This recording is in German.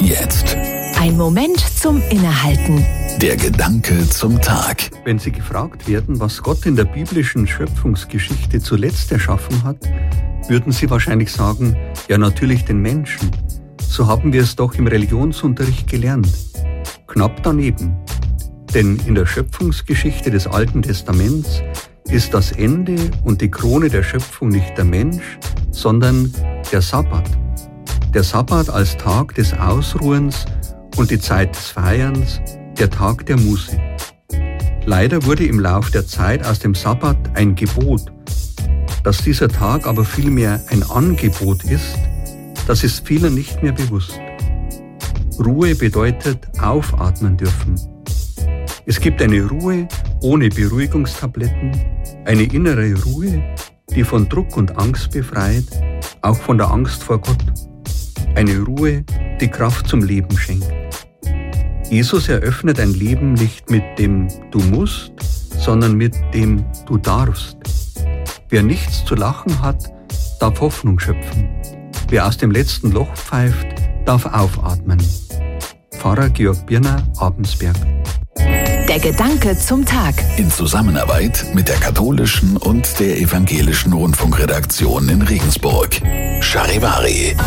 jetzt. Ein Moment zum Innehalten. Der Gedanke zum Tag. Wenn Sie gefragt werden, was Gott in der biblischen Schöpfungsgeschichte zuletzt erschaffen hat, würden Sie wahrscheinlich sagen, ja natürlich den Menschen. So haben wir es doch im Religionsunterricht gelernt. Knapp daneben. Denn in der Schöpfungsgeschichte des Alten Testaments ist das Ende und die Krone der Schöpfung nicht der Mensch, sondern der Sabbat. Der Sabbat als Tag des Ausruhens und die Zeit des Feierns, der Tag der Muße. Leider wurde im Lauf der Zeit aus dem Sabbat ein Gebot. Dass dieser Tag aber vielmehr ein Angebot ist, das ist vielen nicht mehr bewusst. Ruhe bedeutet aufatmen dürfen. Es gibt eine Ruhe ohne Beruhigungstabletten, eine innere Ruhe, die von Druck und Angst befreit, auch von der Angst vor Gott. Eine Ruhe, die Kraft zum Leben schenkt. Jesus eröffnet ein Leben nicht mit dem Du musst, sondern mit dem Du darfst. Wer nichts zu lachen hat, darf Hoffnung schöpfen. Wer aus dem letzten Loch pfeift, darf aufatmen. Pfarrer Georg Birner, Abensberg. Der Gedanke zum Tag. In Zusammenarbeit mit der katholischen und der evangelischen Rundfunkredaktion in Regensburg. Charivari.